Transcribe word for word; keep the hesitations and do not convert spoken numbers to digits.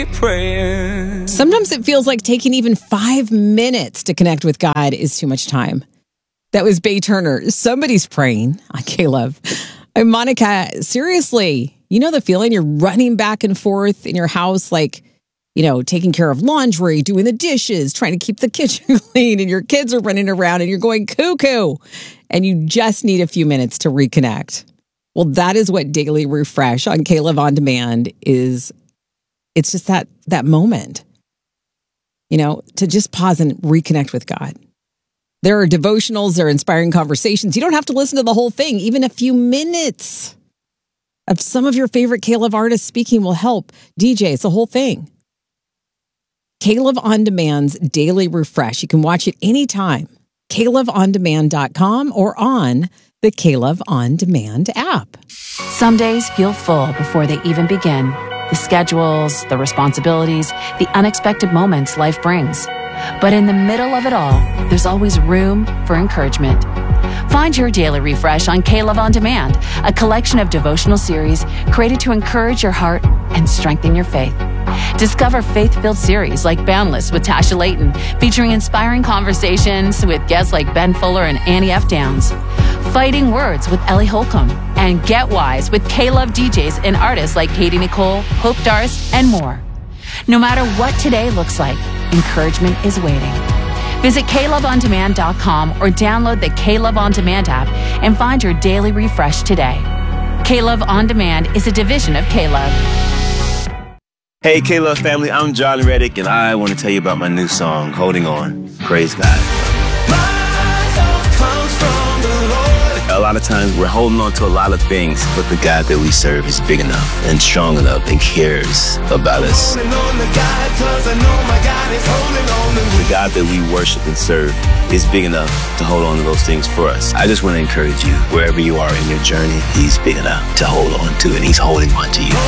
keep praying. Sometimes it feels like taking even five minutes to connect with God is too much time. That was Bay Turner. Somebody's praying on K-Love. I'm Monica. Seriously, you know the feeling? You're running back and forth in your house, like, you know, taking care of laundry, doing the dishes, trying to keep the kitchen clean, and your kids are running around and you're going cuckoo, and you just need a few minutes to reconnect. Well, that is what Daily Refresh on K-Love On Demand is. It's just that that moment, you know, to just pause and reconnect with God. There are devotionals, there are inspiring conversations. You don't have to listen to the whole thing. Even a few minutes of some of your favorite K-Love artists speaking will help. D Js, the whole thing. K-Love On Demand's Daily Refresh. You can watch it anytime. K Love On Demand dot com or on the K-Love On Demand app. Some days feel full before they even begin. The schedules, the responsibilities, the unexpected moments life brings. But in the middle of it all, there's always room for encouragement. Find your daily refresh on K-Love On Demand, a collection of devotional series created to encourage your heart and strengthen your faith. Discover faith-filled series like Boundless with Tasha Layton, featuring inspiring conversations with guests like Ben Fuller and Annie F. Downs. Fighting Words with Ellie Holcomb, and Get Wise with K-Love D Js and artists like Katie Nicole, Hope Darst, and more. No matter what today looks like, encouragement is waiting. Visit K Love On Demand dot com or download the K-Love On Demand app and find your daily refresh today. K-Love On Demand is a division of K-Love. Hey, K-Love family, I'm Johnny Reddick, and I want to tell you about my new song, Holding On. Praise God. A lot of times we're holding on to a lot of things, but the God that we serve is big enough and strong enough and cares about us. The God that we worship and serve is big enough to hold on to those things for us. I just want to encourage you, wherever you are in your journey, He's big enough to hold on to, and He's holding on to you.